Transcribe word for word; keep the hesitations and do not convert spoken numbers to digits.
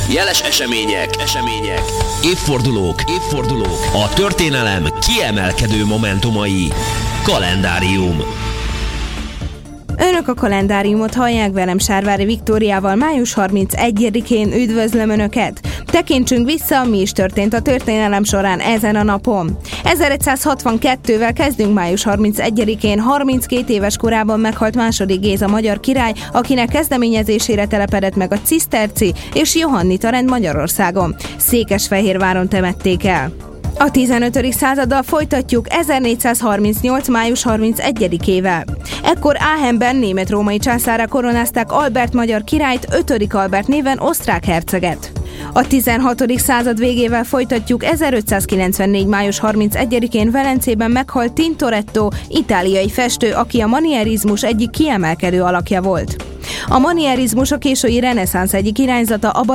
Jeles események, események, évfordulók, évfordulók, a történelem kiemelkedő momentumai. Kalendárium. Önök a kalendáriumot hallják, velem Sárvári Viktóriával. Május harmincegyedikén üdvözlöm Önöket! Tekintsünk vissza, mi is történt a történelem során ezen a napon. ezeregyszázhatvankettővel kezdünk. Május harmincegyedikén harminckét éves korában meghalt második Géza magyar király, akinek kezdeményezésére telepedett meg a ciszterci és johannita rend Magyarországon. Székesfehérváron temették el. A tizenötödik századdal folytatjuk ezernégyszázharmincnyolc. május harmincegyedikével. Ekkor Aachenben német-római császárrá koronázták Albert magyar királyt, ötödik Albert néven osztrák herceget. A tizenhatodik század végével folytatjuk ezerötszázkilencvennégy. május harmincegyedikén Velencében meghalt Tintoretto, itáliai festő, aki a manierizmus egyik kiemelkedő alakja volt. A manierizmus a késői reneszánsz egyik irányzata, a